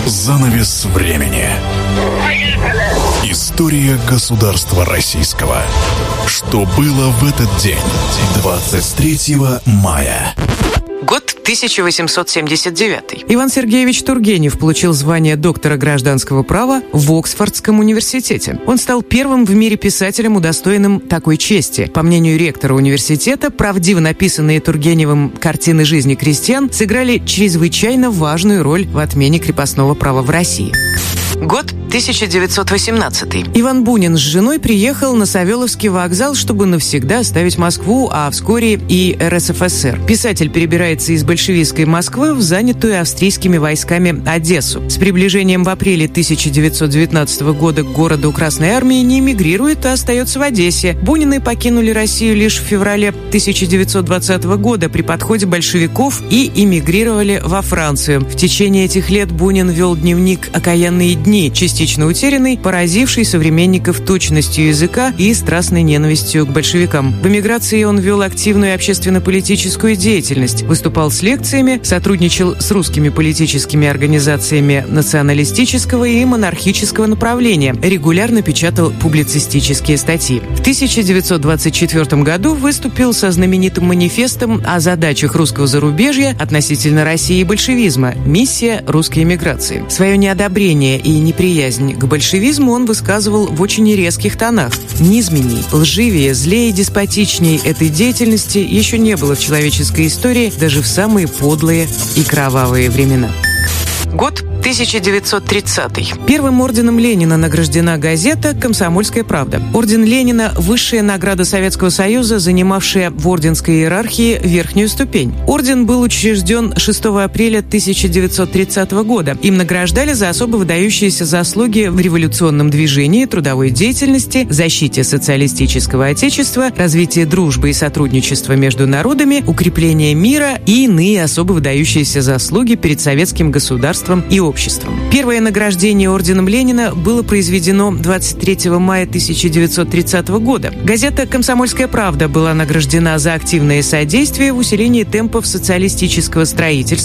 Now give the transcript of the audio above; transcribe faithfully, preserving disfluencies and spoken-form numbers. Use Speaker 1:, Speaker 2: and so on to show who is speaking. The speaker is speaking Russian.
Speaker 1: Занавес времени. История государства российского. Что было в этот день, двадцать третьего мая?
Speaker 2: Год тысяча восемьсот семьдесят девятый. Иван Сергеевич Тургенев получил звание доктора гражданского права в Оксфордском университете. Он стал первым в мире писателем, удостоенным такой чести. По мнению ректора университета, правдиво написанные Тургеневым картины жизни крестьян сыграли чрезвычайно важную роль в отмене крепостного права в России. Год тысяча девятьсот восемнадцатый. Иван Бунин с женой приехал на Савеловский вокзал, чтобы навсегда оставить Москву, а вскоре и эр эс эф эс эр. Писатель перебирается из большевистской Москвы в занятую австрийскими войсками Одессу. С приближением в апреле тысяча девятьсот девятнадцатого года к городу Красной Армии не эмигрирует, а остается в Одессе. Бунины покинули Россию лишь в феврале тысяча девятьсот двадцатого года при подходе большевиков и эмигрировали во Францию. В течение этих лет Бунин вел дневник «Окаянные дни», частично утерянный, поразивший современников точностью языка и страстной ненавистью к большевикам. В эмиграции он вел активную общественно-политическую деятельность, выступал с лекциями, сотрудничал с русскими политическими организациями националистического и монархического направления, регулярно печатал публицистические статьи. В тысяча девятьсот двадцать четвёртом году выступил со знаменитым манифестом о задачах русского зарубежья относительно России и большевизма «Миссия русской эмиграции». Свое неодобрение и неприязнь к большевизму он высказывал в очень резких тонах. Низменней, лживее, злее и деспотичней этой деятельности еще не было в человеческой истории даже в самые подлые и кровавые времена. Год тысяча девятьсот тридцатый. Первым орденом Ленина награждена газета «Комсомольская правда». Орден Ленина – высшая награда Советского Союза, занимавшая в орденской иерархии верхнюю ступень. Орден был учрежден шестого апреля тысяча девятьсот тридцатого года. Им награждали за особо выдающиеся заслуги в революционном движении, трудовой деятельности, защите социалистического отечества, развитии дружбы и сотрудничества между народами, укреплении мира и иные особо выдающиеся заслуги перед советским государством и обществом. Первое награждение орденом Ленина было произведено двадцать третьего мая тысяча девятьсот тридцатого года. Газета «Комсомольская правда» была награждена за активное содействие в усилении темпов социалистического строительства